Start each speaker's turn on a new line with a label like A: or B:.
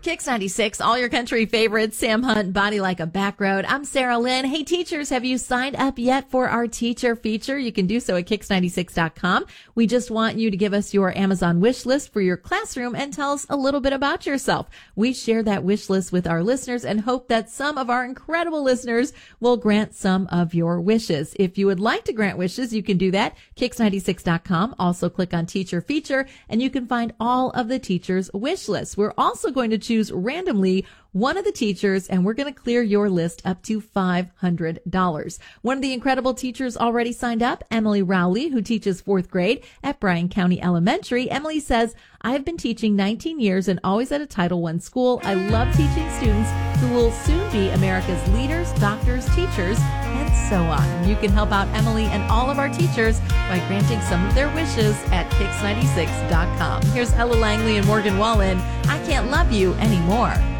A: Kix 96, all your country favorites, Sam Hunt, Body Like a Back Road. I'm Sarah Lynn. Hey, teachers, have you signed up yet for our teacher feature? You can do so at Kix96.com. We just want you to give us your Amazon wish list for your classroom and tell us a little bit about yourself. We share that wish list with our listeners and hope that some of our incredible listeners will grant some of your wishes. If you would like to grant wishes, you can do that. Kix96.com. Also click on teacher feature and you can find all of the teachers' wish lists. We're also going to choose randomly one of the teachers, and we're going to clear your list up to $500. One of the incredible teachers already signed up, Emily Rowley, who teaches 4th grade at Bryan County Elementary. Emily says, I have been teaching 19 years and always at a Title I school. I love teaching students who will soon be America's leaders, doctors, teachers, and so on. You can help out Emily and all of our teachers by granting some of their wishes at Kix96.com. Here's Ella Langley and Morgan Wallen. I Can't Love You Anymore.